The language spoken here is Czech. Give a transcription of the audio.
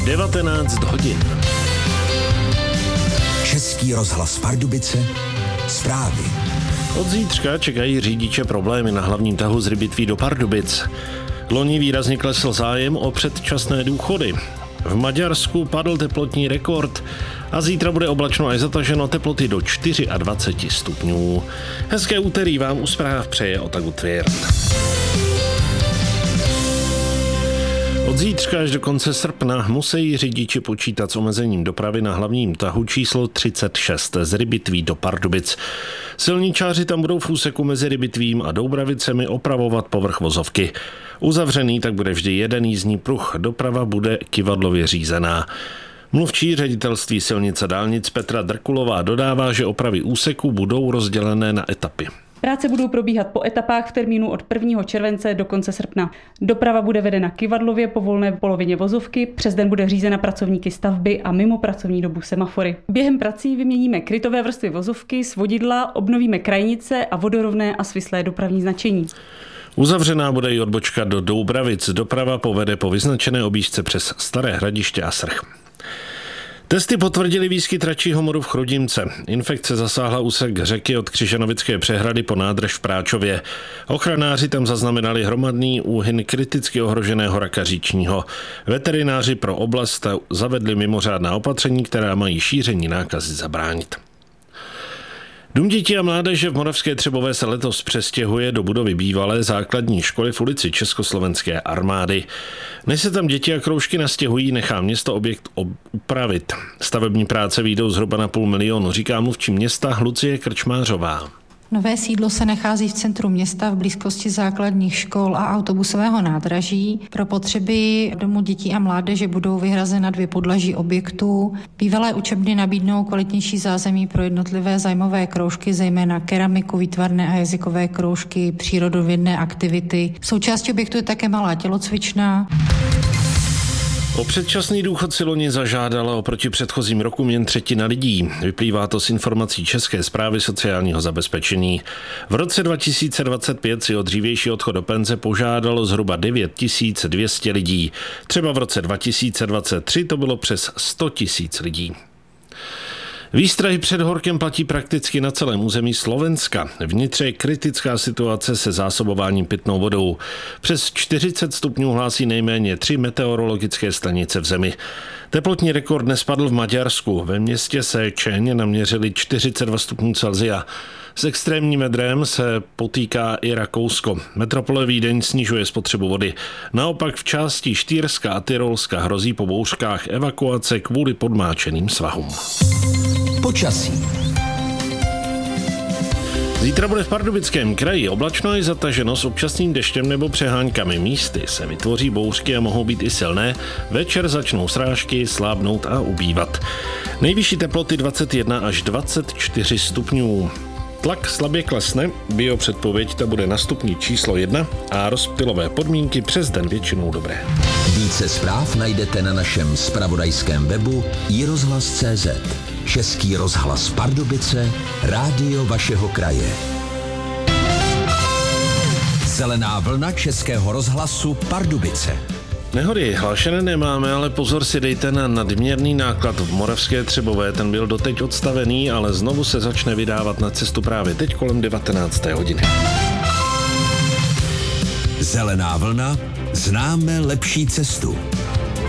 19 hodin. Český rozhlas Pardubice, zprávy. Od zítřka čekají řidiče problémy na hlavním tahu z Rybitví do Pardubic. Loni výrazně klesl zájem o předčasné důchody. V Maďarsku padl teplotní rekord a zítra bude oblačno až zataženo, teploty do 24 stupňů. Hezké úterý vám u zpráv přeje Ota Gutwirth. Od zítřka až do konce srpna musí řidiči počítat s omezením dopravy na hlavním tahu číslo 36 z Rybitví do Pardubic. Silničáři tam budou v úseku mezi Rybitvím a Doubravicemi opravovat povrch vozovky. Uzavřený tak bude vždy jeden jízdní pruh, doprava bude kyvadlově řízená. Mluvčí ředitelství silnic a dálnic Petra Drkulová dodává, že opravy úseků budou rozdělené na etapy. Práce budou probíhat po etapách v termínu od 1. července do konce srpna. Doprava bude vedena kyvadlově po volné polovině vozovky, přes den bude řízena pracovníky stavby a mimo pracovní dobu semafory. Během prací vyměníme krytové vrstvy vozovky, svodidla, obnovíme krajnice a vodorovné a svislé dopravní značení. Uzavřená bude i odbočka do Doubravic. Doprava povede po vyznačené objížďce přes Staré Hradiště a Srch. Testy potvrdily výskyt račího moru v Chrudimce. Infekce zasáhla úsek řeky od Křižanovické přehrady po nádrž v Práčově. Ochranáři tam zaznamenali hromadný úhyn kriticky ohroženého raka říčního. Veterináři pro oblast zavedli mimořádná opatření, která mají šíření nákazy zabránit. Dům dětí a mládeže v Moravské Třebové se letos přestěhuje do budovy bývalé základní školy v ulici Československé armády. Než se tam děti a kroužky nastěhují, nechá město objekt upravit. Stavební práce vyjdou zhruba na 500 000, říká mluvčí města Lucie Krčmářová. Nové sídlo se nachází v centru města v blízkosti základních škol a autobusového nádraží. Pro potřeby domu dětí a mládeže budou vyhrazena 2 podlaží objektů. Bývalé učebny nabídnou kvalitnější zázemí pro jednotlivé zájmové kroužky, zejména keramiku, výtvarné a jazykové kroužky, přírodovědné aktivity. Součástí objektu je také malá tělocvična. O předčasný důchod si loni zažádala oproti předchozím rokům jen 1/3 lidí. Vyplývá to z informací České správy sociálního zabezpečení. V roce 2025 si o dřívější odchod do penze požádalo zhruba 9200 lidí. Třeba v roce 2023 to bylo přes 100 000 lidí. Výstrahy před horkem platí prakticky na celém území Slovenska. Vnitře je kritická situace se zásobováním pitnou vodou. Přes 40 stupňů hlásí nejméně 3 meteorologické stanice v zemi. Teplotní rekord nespadl v Maďarsku. Ve městě Széchenyi naměřili 42 stupňů Celsia. S extrémním vedrem se potýká i Rakousko. Metropole Vídeň snižuje spotřebu vody. Naopak v části Štýrska a Tyrolska hrozí po bouřkách evakuace kvůli podmáčeným svahům. Počasí. Zítra bude v Pardubickém kraji oblačno i zataženo s občasným deštěm nebo přeháňkami. Místy se vytvoří bouřky a mohou být i silné. Večer začnou srážky slábnout a ubývat. Nejvyšší teploty 21 až 24 stupňů. Tlak slabě klesne, biopředpověď ta bude na stupni číslo 1 a rozptylové podmínky přes den většinou dobré. Více zpráv najdete na našem zpravodajském webu iRozhlas.cz. Český rozhlas Pardubice, rádio vašeho kraje. Zelená vlna Českého rozhlasu Pardubice. Nehody hlášené nemáme, ale pozor si dejte na nadměrný náklad v Moravské Třebové. Ten byl doteď odstavený, ale znovu se začne vydávat na cestu právě teď kolem 19. hodiny. Zelená vlna, známe lepší cestu.